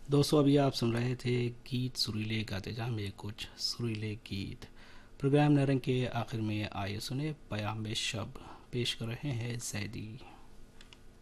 दोस्तों अभी आप सुन रहे थे गीत सुरीले गाते जहाँ में कुछ सुरीले गीत। प्रोग्राम नरंग के आखिर में आइए सुने पयाम में शब पेश कर रहे हैं जैदी।